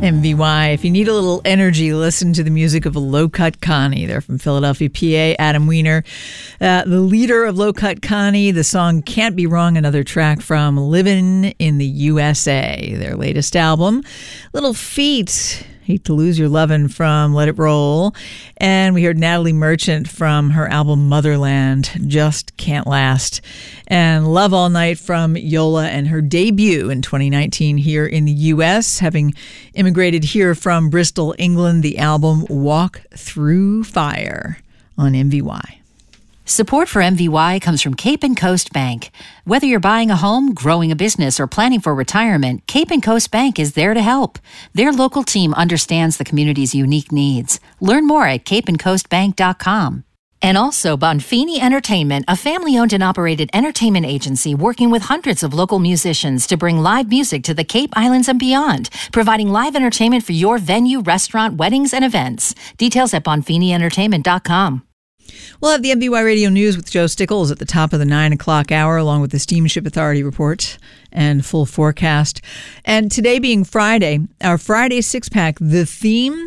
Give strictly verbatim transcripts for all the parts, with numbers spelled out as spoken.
M V Y. If you need a little energy, listen to the music of Low Cut Connie. They're from Philadelphia, P A. Adam Weiner, uh, the leader of Low Cut Connie. The song Can't Be Wrong, another track from Livin' in the U S A, their latest album. Little Feat, Hate to Lose Your Lovin' from Let It Roll. And we heard Natalie Merchant from her album Motherland, Just Can't Last. And Love All Night from Yola and her debut in twenty nineteen here in the U S, having immigrated here from Bristol, England, the album Walk Through Fire on M V Y. Support for M V Y comes from Cape and Coast Bank. Whether you're buying a home, growing a business, or planning for retirement, Cape and Coast Bank is there to help. Their local team understands the community's unique needs. Learn more at cape and coast bank dot com. And also Bonfini Entertainment, a family-owned and operated entertainment agency working with hundreds of local musicians to bring live music to the Cape Islands and beyond, providing live entertainment for your venue, restaurant, weddings, and events. Details at bonfini entertainment dot com. We'll have the M V Y Radio News with Joe Stickles at the top of the nine o'clock hour, along with the Steamship Authority report and full forecast. And today being Friday, our Friday six-pack, the theme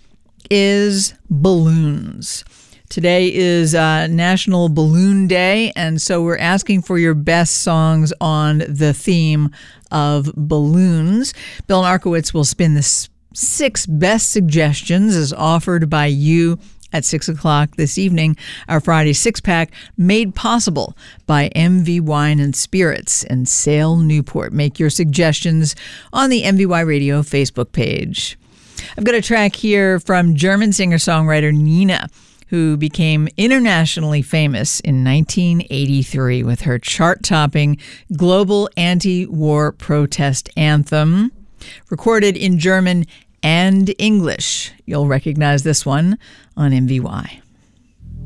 is balloons. Today is uh, National Balloon Day, and so we're asking for your best songs on the theme of balloons. Bill Markowitz will spin the six best suggestions as offered by you at six o'clock this evening. Our Friday six-pack made possible by M V Wine and Spirits in Sale, Newport. Make your suggestions on the M V Y Radio Facebook page. I've got a track here from German singer-songwriter Nina, who became internationally famous in nineteen eighty-three with her chart-topping global anti-war protest anthem, recorded in German and English. You'll recognize this one on M V Y.